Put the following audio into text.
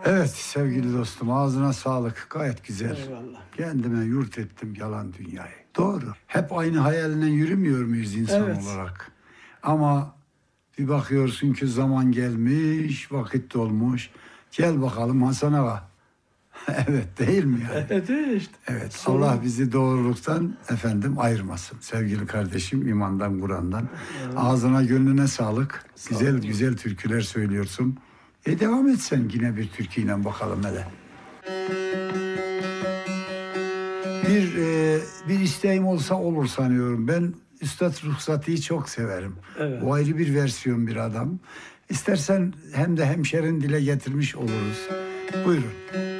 Evet sevgili dostum, ağzına sağlık, gayet güzel. Eyvallah. Kendime yurt ettim yalan dünyayı. Doğru. Hep aynı hayalinden yürümüyor muyuz insan Evet. olarak? Ama bir bakıyorsun ki zaman gelmiş, vakit dolmuş. Gel bakalım Hasan Ağa. Evet, değil mi yani? Evet işte. Evet, Sorun- Allah bizi doğruluktan ayırmasın. Sevgili kardeşim, imandan, Kur'an'dan. Ağzına gönlüne sağlık. Güzel olun. güzel türküler söylüyorsun. Devam etsen yine bir türküyle bakalım hele. Bir isteğim olsa olur sanıyorum. Ben Üstad Ruhsati'yi çok severim. Evet. O ayrı bir versiyon bir adam. İstersen hem de hemşerin dile getirmiş oluruz. Buyurun.